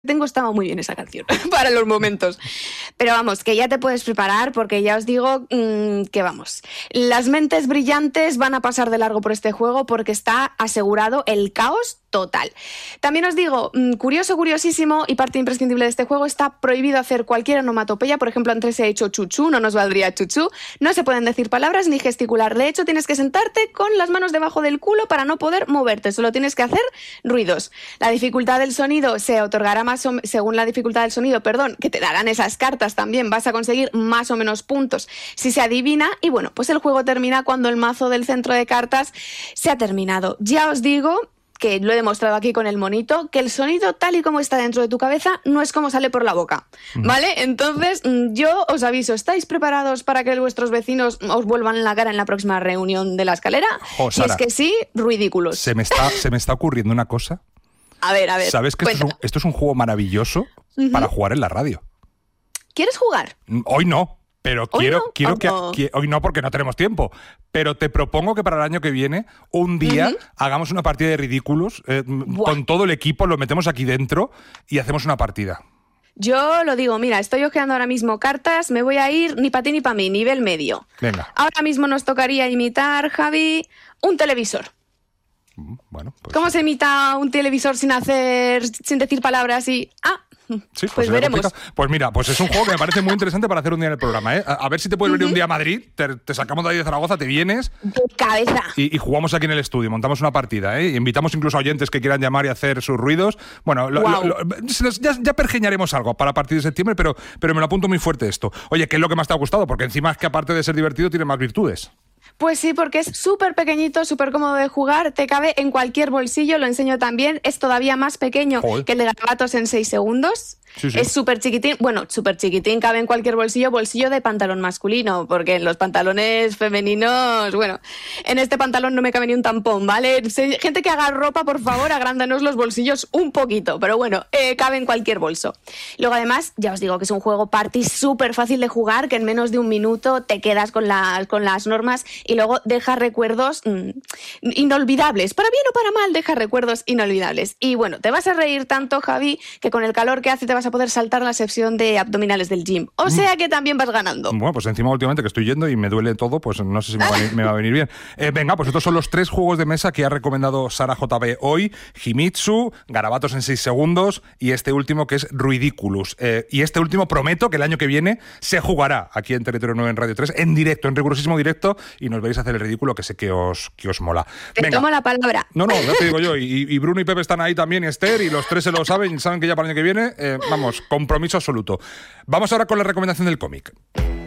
tengo estaba muy bien esa canción para los momentos. Pero vamos, que ya te puedes preparar porque ya os digo que vamos, las mentes brillantes van a pasar de largo por este juego porque está asegurado el caos total. También os digo, curioso, curiosísimo y parte imprescindible de este juego, está prohibido hacer cualquier onomatopeya. Por ejemplo, antes he hecho chuchú, no nos valdría chuchú. No se pueden decir palabras ni gesticular. De hecho, tienes que sentarte con las manos debajo del culo para no poder moverte. Solo tienes que hacer ruidos. La dificultad del sonido se otorgará según la dificultad del sonido, que te darán esas cartas también. Vas a conseguir más o menos puntos si se adivina. Y bueno, pues el juego termina cuando el mazo del centro de cartas se ha terminado. Ya os digo, que lo he demostrado aquí con el monito, que el sonido tal y como está dentro de tu cabeza no es como sale por la boca, ¿vale? Entonces, yo os aviso, ¿estáis preparados para que vuestros vecinos os vuelvan la cara en la próxima reunión de la escalera? Si es que sí, ridículos. Se me está ocurriendo una cosa. A ver. ¿Sabes que esto es un juego maravilloso para jugar en la radio? ¿Quieres jugar? Hoy no. Pero quiero que hoy no, porque no tenemos tiempo. Pero te propongo que para el año que viene, un día, hagamos una partida de ridículos con todo el equipo, lo metemos aquí dentro y hacemos una partida. Yo lo digo, mira, estoy ojeando ahora mismo cartas, me voy a ir ni para ti ni para mí, nivel medio. Venga. Ahora mismo nos tocaría imitar, Javi, un televisor. Bueno, pues ¿Cómo se imita un televisor sin decir palabras y... Sí, pues veremos. Pues mira, pues es un juego que me parece muy interesante para hacer un día en el programa, ¿eh? A ver si te puedes venir un día a Madrid, te sacamos de ahí de Zaragoza, te vienes de cabeza y jugamos aquí en el estudio, montamos una partida, ¿eh? Y invitamos incluso a oyentes que quieran llamar y hacer sus ruidos. Bueno, ya pergeñaremos algo para a partir de septiembre, pero me lo apunto muy fuerte esto. Oye, ¿qué es lo que más te ha gustado? Porque encima es que aparte de ser divertido tiene más virtudes. Pues sí, porque es súper pequeñito, súper cómodo de jugar, te cabe en cualquier bolsillo, lo enseño también, es todavía más pequeño que el de Garabatos en 6 segundos. Sí. Es súper chiquitín, súper chiquitín, cabe en cualquier bolsillo de pantalón masculino, porque en los pantalones femeninos, en este pantalón no me cabe ni un tampón, ¿vale? Gente que haga ropa, por favor, agrándanos los bolsillos un poquito, pero cabe en cualquier bolso. Luego además, ya os digo que es un juego party súper fácil de jugar, que en menos de un minuto te quedas con las normas y luego deja recuerdos inolvidables, para bien o para mal, deja recuerdos inolvidables. Y te vas a reír tanto, Javi, que con el calor que hace te vas a poder saltar la sección de abdominales del gym. O sea que también vas ganando. Bueno, pues encima últimamente que estoy yendo y me duele todo, pues no sé si me va a venir bien. Venga, pues estos son los 3 juegos de mesa que ha recomendado Sara JB hoy. Himitsu, Garabatos en 6 segundos y este último que es Ruidiculous. Y este último prometo que el año que viene se jugará aquí en Territorio 9 en Radio 3, en directo, en rigurosísimo directo, y nos veréis hacer el ridículo que sé que os mola. Te tomo la palabra. No, ya te digo yo. Y Bruno y Pepe están ahí también, y Esther, y los 3 se lo saben que ya para el año que viene, vamos, compromiso absoluto. Vamos ahora con la recomendación del cómic.